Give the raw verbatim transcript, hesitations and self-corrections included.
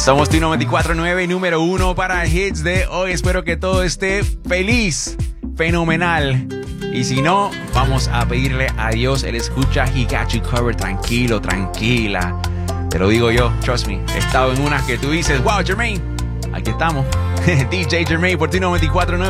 Somos T noventa y cuatro punto nueve, número uno para hits de hoy. Espero que todo esté feliz, fenomenal. Y si no, vamos a pedirle a Dios. Él escucha, he got you covered. Tranquilo, tranquila. Te lo digo yo, trust me. He estado en unas que tú dices, wow, Jermaine, aquí estamos. D J Jermaine por T noventa y cuatro punto nueve.